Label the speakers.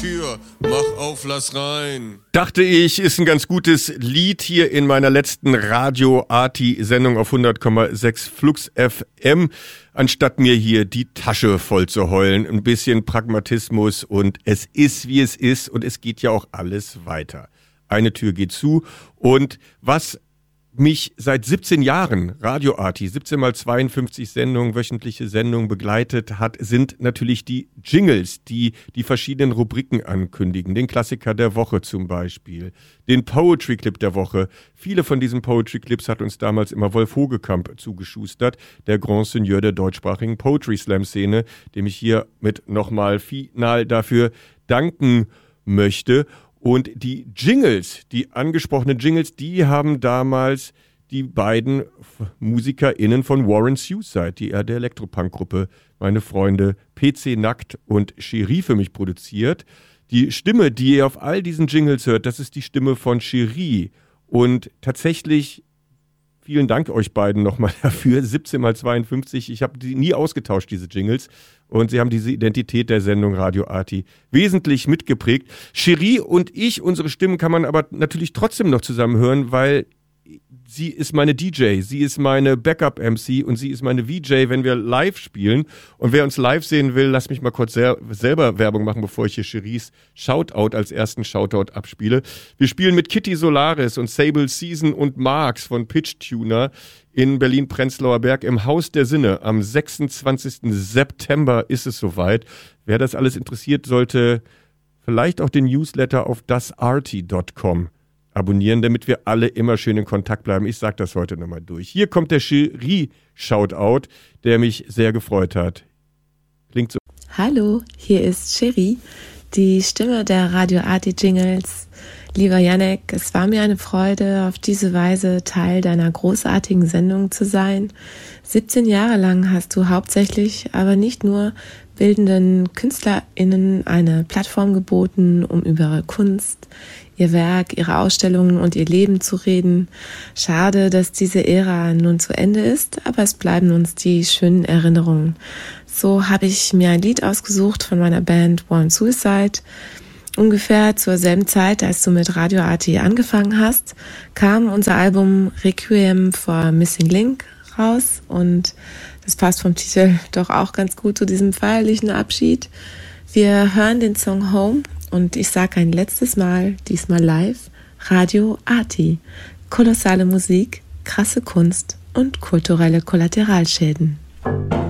Speaker 1: Tür, mach auf, lass rein.
Speaker 2: Dachte ich, ist ein ganz gutes Lied hier in meiner letzten Radio-Arti-Sendung auf 100,6 Flux FM. Anstatt mir hier die Tasche voll zu heulen, ein bisschen Pragmatismus und es ist, wie es ist und es geht ja auch alles weiter. Eine Tür geht zu und was mich seit 17 Jahren, Radio Arti, 17 mal 52 Sendungen, wöchentliche Sendungen begleitet hat, sind natürlich die Jingles, die die verschiedenen Rubriken ankündigen. Den Klassiker der Woche zum Beispiel, den Poetry Clip der Woche. Viele von diesen Poetry Clips hat uns damals immer Wolf Hogekamp zugeschustert, der Grand Seigneur der deutschsprachigen Poetry Slam Szene, dem ich hier mit nochmal final dafür danken möchte. Und die Jingles, die angesprochenen Jingles, die haben damals die beiden MusikerInnen von Warren Suicide, der Elektropunk-Gruppe, meine Freunde PC Nackt und Cherie für mich produziert. Die Stimme, die ihr auf all diesen Jingles hört, das ist die Stimme von Cherie. Und tatsächlich, vielen Dank euch beiden nochmal dafür, 17 mal 52, ich habe die nie ausgetauscht, diese Jingles. Und sie haben diese Identität der Sendung Radio Arti wesentlich mitgeprägt. Cherie und ich, unsere Stimmen kann man aber natürlich trotzdem noch zusammen hören, weil sie ist meine DJ, sie ist meine Backup-MC und sie ist meine VJ, wenn wir live spielen. Und wer uns live sehen will, lass mich mal kurz selber Werbung machen, bevor ich hier Cheries Shoutout als ersten Shoutout abspiele. Wir spielen mit Kitty Solaris und Sable Season und Marx von Pitch Tuner in Berlin-Prenzlauer Berg im Haus der Sinne. Am 26. September ist es soweit. Wer das alles interessiert, sollte vielleicht auch den Newsletter auf dasarti.com abonnieren, damit wir alle immer schön in Kontakt bleiben. Ich sag das heute nochmal durch. Hier kommt der Cherie-Shoutout, der mich sehr gefreut hat. Klingt so.
Speaker 3: Hallo, hier ist Cherie, die Stimme der Radio Arti Jingles. Lieber Jannek, es war mir eine Freude, auf diese Weise Teil deiner großartigen Sendung zu sein. 17 Jahre lang hast du hauptsächlich, aber nicht nur, bildenden KünstlerInnen eine Plattform geboten, um über ihre Kunst, ihr Werk, ihre Ausstellungen und ihr Leben zu reden. Schade, dass diese Ära nun zu Ende ist, aber es bleiben uns die schönen Erinnerungen. So habe ich mir ein Lied ausgesucht von meiner Band Warren Suicide. Ungefähr zur selben Zeit, als du mit Radio Arti angefangen hast, kam unser Album Requiem for Missing Link raus und das passt vom Titel doch auch ganz gut zu diesem feierlichen Abschied. Wir hören den Song Home und ich sage ein letztes Mal, diesmal live, Radio Arti. Kolossale Musik, krasse Kunst und kulturelle Kollateralschäden.